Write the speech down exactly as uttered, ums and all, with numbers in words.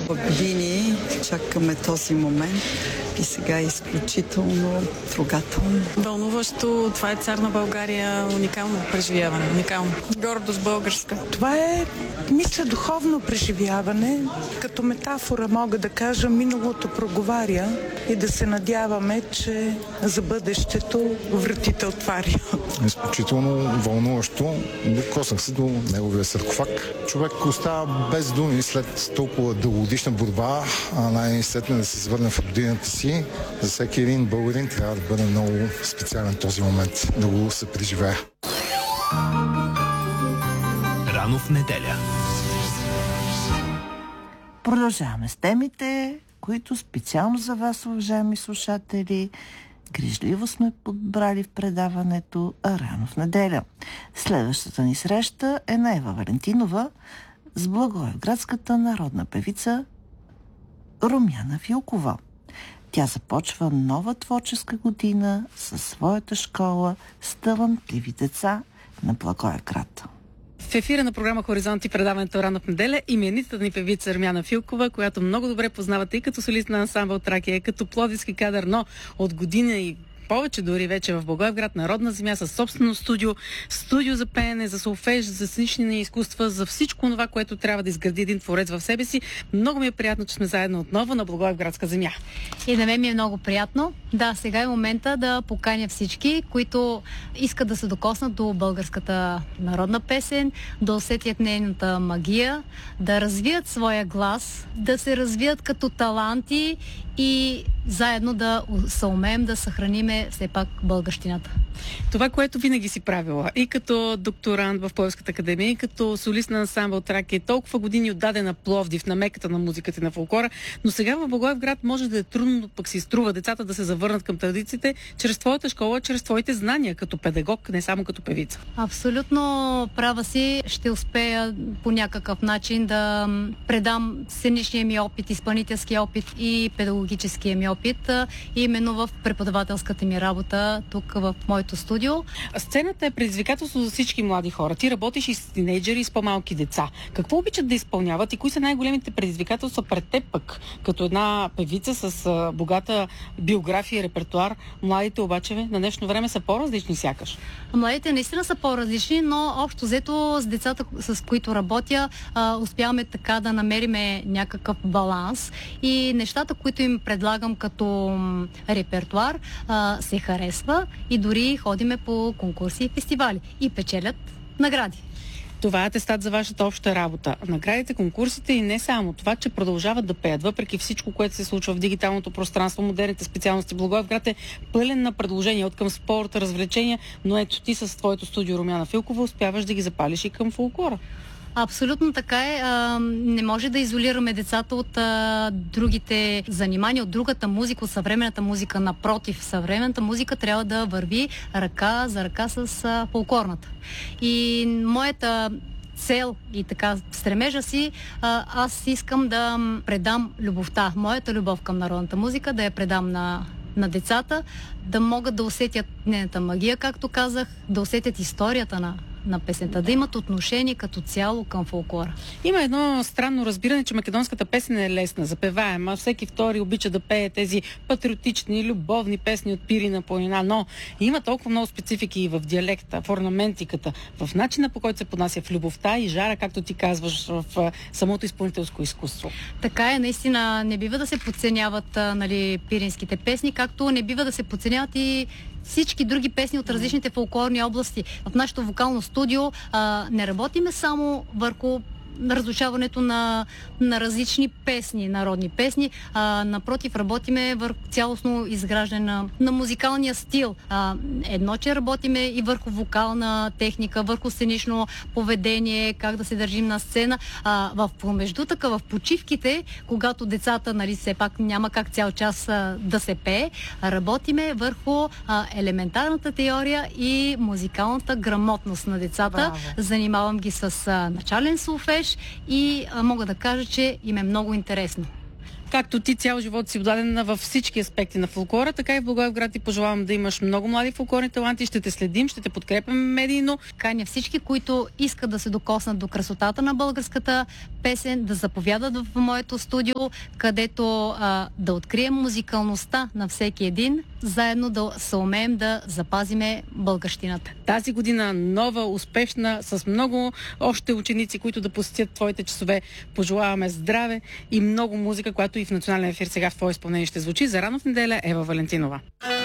години чакаме този момент и сега е изключително трогателно. Вълнуващо, това е цар на България, уникално преживяване, уникално. Гордост българска. Това е, мисля, духовно преживяване. Като метафора мога да кажа, миналото проговаря и да се надяваме, че за бъдещето вратите отваря. Изключително вълнуващо. Докоснах се до неговия саркофаг. Човек остава без думи след толкова дългогодишна борба, а най-сетне да се завърне в родината си. За всеки един българин трябва да бъде много специален този момент, да го се преживее. Рано в неделя. Продължаваме с темите, които специално за вас, уважаеми слушатели, грижливо сме подбрали в предаването Рано в неделя. Следващата ни среща е на Ева Валентинова с благоевградската народна певица Румяна Филкова. Тя започва нова творческа година със своята школа с талантливи деца на Благоевград. В ефира на програма Хоризонт и предаването Рано в неделя именитата ни певица Румяна Филкова, която много добре познавате и като солист на ансамбъл Тракия, като пловдивски кадър, но от година и повече дори вече в Благоевград, народна земя, със собствено студио, студио за пеене, за солфеж, за сценични изкуства, за всичко това, което трябва да изгради един творец в себе си. Много ми е приятно, че сме заедно отново на Благоевградска земя. И на мен ми е много приятно. Да, сега е момента да поканя всички, които искат да се докоснат до българската народна песен, да усетят нейната магия, да развият своя глас, да се развият като таланти и заедно да съумеем да съхраниме все пак българщината. Това, което винаги си правила и като докторант в Пловдивската академия, и като солист на ансамбъл Тракия, толкова години отдадена Пловдив, на меката на музиката и на фолклора, но сега в Благоевград може да е трудно, пък си струва децата да се завърнат към традициите чрез твоята школа, чрез твоите знания като педагог, не само като певица. Абсолютно права си. Ще успея по някакъв начин да предам сценичния ми опит, изпълнителския опит и педагогическия ми опит именно в преподавателската ми работа тук в моето студио. Сцената е предизвикателство за всички млади хора. Ти работиш и с тинейджери, и с по-малки деца. Какво обичат да изпълняват и кои са най-големите предизвикателства пред теб пък, като една певица с а, богата биография и репертуар? Младите обаче на днешно време са по-различни сякаш. Младите наистина са по-различни, но общо взето с децата, с които работя, а, успяваме така да намериме някакъв баланс и нещата, които им предлагам като м, репертуар, а, се харесва и дори ходиме по конкурси и фестивали и печелят награди. Това е атестат за вашата обща работа. Наградите, конкурсите и не само това, че продължават да пеят, въпреки всичко, което се случва в дигиталното пространство, модерните специалности. Благоевград е пълен на предложения от към спорта, развлечения, но ето ти с твоето студио Румяна Филкова успяваш да ги запалиш и към фолклора. Абсолютно така е. А, не може да изолираме децата от а, другите занимания, от другата музика, от съвременната музика. Напротив, съвременната музика трябва да върви ръка за ръка с а, фолклорната. И моята цел и така стремежа си, а, аз искам да предам любовта, моята любов към народната музика, да я предам на на децата, да могат да усетят нейната магия, както казах, да усетят историята на на песента, да имат отношение като цяло към фолклора. Има едно странно разбиране, че македонската песен е лесна, запеваема. Всеки втори обича да пее тези патриотични, любовни песни от Пирина планина, но има толкова много специфики и в диалекта, в орнаментиката, в начина, по който се поднася, в любовта и жара, както ти казваш, в самото изпълнителско изкуство. Така е, наистина не бива да се подценяват, нали, пиринските песни, както не бива да се подценяват и всички други песни от различните фолклорни области. В нашето вокално студио а, не работиме само върху разучаването на, на различни песни, народни песни. А, напротив, работиме върху цялостно изграждане на, на музикалния стил. А, едно, че работиме и върху вокална техника, върху сценично поведение, как да се държим на сцена. А, в промеждутъка, в почивките, когато децата, нали, все пак няма как цял час а, да се пее, работиме върху а, елементарната теория и музикалната грамотност на децата. Браво. Занимавам ги с а, начален солфеж и а, мога да кажа, че им е много интересно. както ти цял живот си отдадена във всички аспекти на фолклора, така и в Благоевград ти пожелавам да имаш много млади фолклорни таланти. Ще те следим, ще те подкрепяме медийно. Каня всички, които искат да се докоснат до красотата на българската песен, да заповядат в моето студио, където а, да открием музикалността на всеки един, заедно да се умеем да запазиме българщината. Тази година нова, успешна, с много още ученици, които да посетят твоите часове. Пожелаваме здраве и много музика, която и в национален ефир сега в твое изпълнение ще звучи. За Рано в неделя, Ева Валентинова.